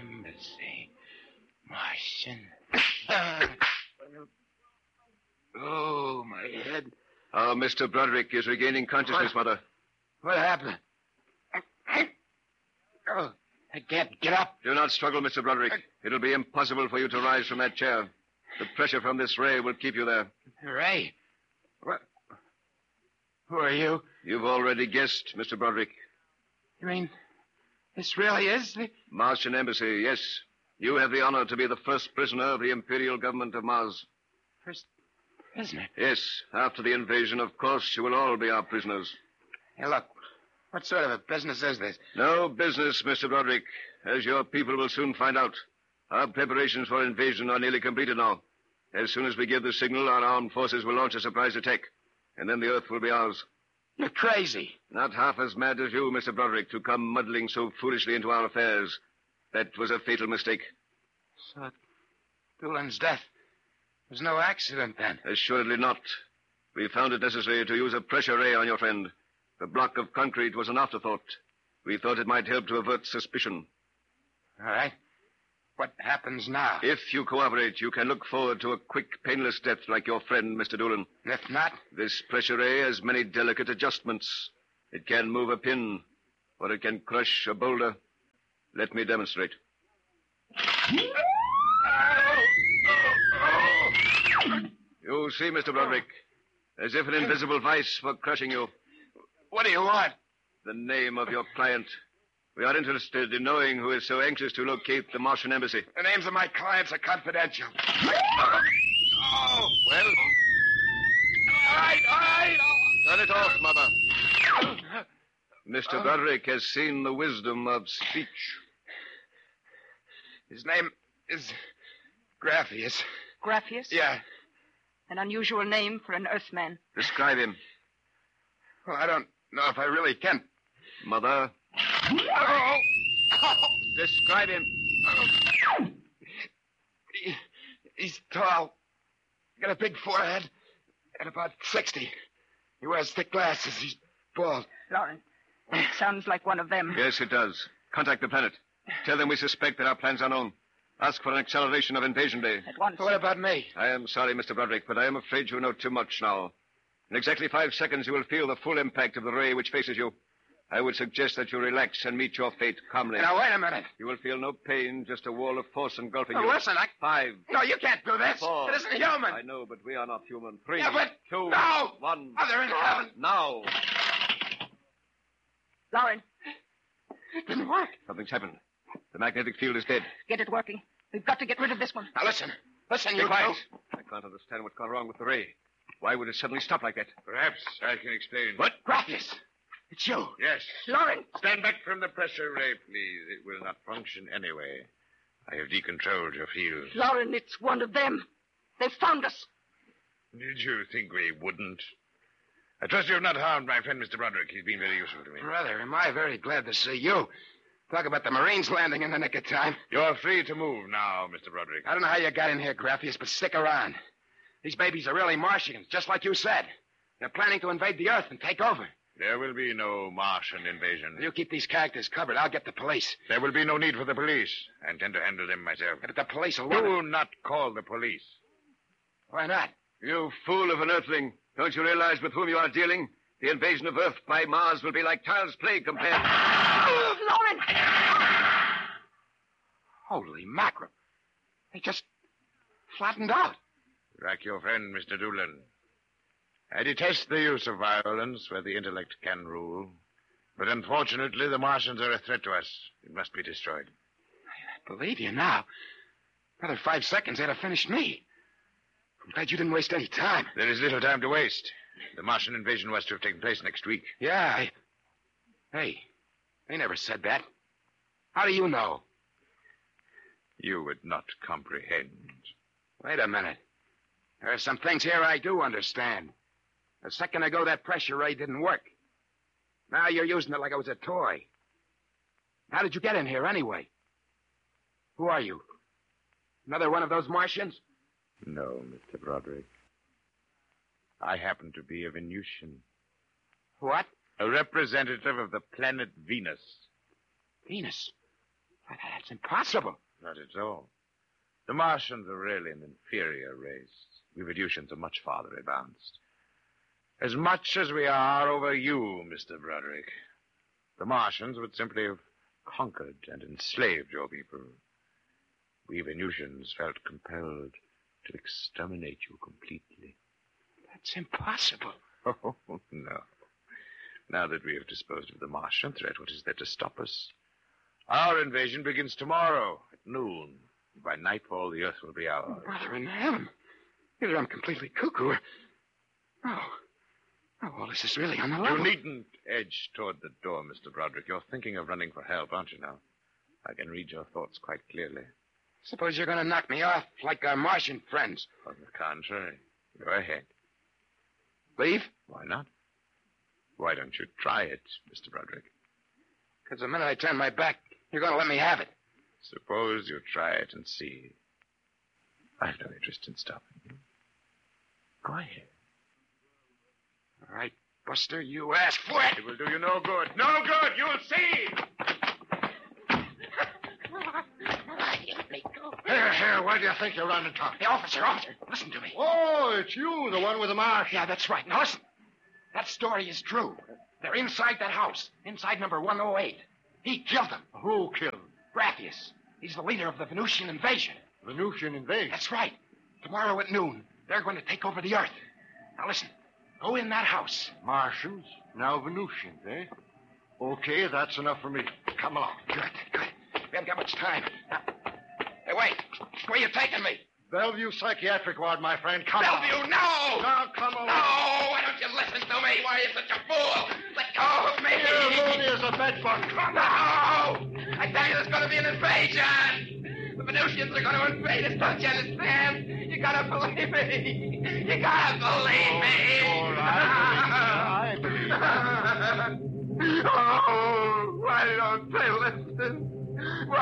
Embassy. Martian. Oh, my head. Oh, Mr. Broderick is regaining consciousness, Mother. What happened? Oh, I can't get up. Do not struggle, Mr. Broderick. It'll be impossible for you to rise from that chair. The pressure from this ray will keep you there. Ray? What? Who are you? You've already guessed, Mr. Broderick. You mean this really is the... Martian Embassy, yes. You have the honor to be the first prisoner of the Imperial Government of Mars. First prisoner? Yes. After the invasion, of course, you will all be our prisoners. Hey, look. What sort of a business is this? No business, Mr. Broderick. As your people will soon find out. Our preparations for invasion are nearly completed now. As soon as we give the signal, our armed forces will launch a surprise attack. And then the Earth will be ours. You're crazy. Not half as mad as you, Mr. Broderick, to come muddling so foolishly into our affairs. That was a fatal mistake. So, Doolan's death was no accident, then? Assuredly not. We found it necessary to use a pressure ray on your friend. The block of concrete was an afterthought. We thought it might help to avert suspicion. All right. What happens now? If you cooperate, you can look forward to a quick, painless death like your friend, Mr. Doolan. If not? This pressure ray has many delicate adjustments. It can move a pin, or it can crush a boulder. Let me demonstrate. You see, Mr. Broderick, as if an invisible vice for crushing you. What do you want? The name of your client. We are interested in knowing who is so anxious to locate the Martian Embassy. The names of my clients are confidential. Oh, well. All right. Turn it off, Mother. Mr. Broderick has seen the wisdom of speech. His name is Graphius. Graphius? Yeah. An unusual name for an Earthman. Describe him. Well, I don't know if I really can. Mother. Describe him. He's tall. Got a big forehead. And about 60. He wears thick glasses. He's bald. Lauren, it sounds like one of them. Yes, it does. Contact the planet. Tell them we suspect that our plans are known. Ask for an acceleration of invasion day. At once. What about me? I am sorry, Mr. Broderick, but I am afraid you know too much now. In exactly 5 seconds, you will feel the full impact of the ray which faces you. I would suggest that you relax and meet your fate calmly. Now, wait a minute. You will feel no pain, just a wall of force engulfing Oh, you. listen, 5. No, you can't do this. 4. It isn't human. I know, but we are not human. 3. Yeah, but... 2. No! 1. Mother in heaven. Now. Lauren, It didn't work. Something's happened. The magnetic field is dead. get it working. We've got to get rid of this one. Now, listen. Listen, Be you quiet. two. I can't understand what's gone wrong with the ray. Why would it suddenly stop like that? Perhaps I can explain. What? Graphius. It's you. Yes. Lauren! Stand back from the pressure ray, please. It will not function anyway. I have decontrolled your field. Lauren, it's one of them. They've found us. Did you think we wouldn't? I trust you have not harmed my friend, Mr. Broderick. He's been very useful to me. Brother, am I very glad to see you. Talk about the Marines landing in the nick of time. You're free to move now, Mr. Broderick. I don't know how you got in here, Graphius, but stick around. These babies are really Martians, just like you said. They're planning to invade the Earth and take over. There will be no Martian invasion. You keep these characters covered. I'll get the police. There will be no need for the police. I intend to handle them myself. But the police will want Do not call the police. Why not? You fool of an earthling. Don't you realize with whom you are dealing? The invasion of Earth by Mars will be like child's play compared. Lauren! Holy mackerel. They just flattened out. Like your friend, Mr. Doolan. I detest the use of violence where the intellect can rule. But unfortunately, the Martians are a threat to us. It must be destroyed. I believe you now. Another 5 seconds, they'd have finished me. I'm glad you didn't waste any time. There is little time to waste. The Martian invasion was to have taken place next week. Yeah, Hey, they never said that. How do you know? You would not comprehend. Wait a minute. There are some things here I do understand. A second ago, that pressure ray didn't work. Now you're using it like it was a toy. How did you get in here anyway? Who are you? Another one of those Martians? No, Mr. Broderick. I happen to be a Venusian. What? A representative of the planet Venus. Venus. That's impossible. Not at all. The Martians are really an inferior race. We Venusians are much farther advanced. As much as we are over you, Mr. Broderick. The Martians would simply have conquered and enslaved your people. We Venusians felt compelled to exterminate you completely. That's impossible. Oh, no. Now that we have disposed of the Martian threat, what is there to stop us? Our invasion begins tomorrow at noon. By nightfall, the Earth will be ours. Brother in heaven. Either I'm completely cuckoo or... Oh, well, this is really on the level. You needn't edge toward the door, Mr. Broderick. You're thinking of running for help, aren't you now? I can read your thoughts quite clearly. Suppose you're going to knock me off like our Martian friends. On the contrary. Go ahead. Leave? Why not? Why don't you try it, Mr. Broderick? Because the minute I turn my back, you're going to let me have it. Suppose you try it and see. I've no interest in stopping you. Go ahead. All right, Buster, you asked for it. It will do you no good. No good! You'll see! Here, where do you think you're running to? Hey, officer, listen to me. Oh, it's you, the one with the marsh. Yeah, that's right. Now, listen. That story is true. They're inside that house, inside number 108. He killed them. Who killed? Graphius. He's the leader of the Venusian invasion. Venusian invasion? That's right. Tomorrow at noon, they're going to take over the Earth. Now, listen. Go in that house. Martians, now Venusians, eh? Okay, that's enough for me. Come along. Good. We haven't got much time. Now, hey, wait. Where you taking me? Bellevue Psychiatric Ward, my friend. Come Bellevue, on. no! Now, come along. No! Why don't you listen to me? Why are you such a fool? Let go of me! You're loony as a bedbug. Come on. No! I tell you, there's going to be an invasion! The Venusians are going to invade us, don't you understand? You gotta believe me! You gotta believe me! All right. I believe you. Oh, why don't they listen?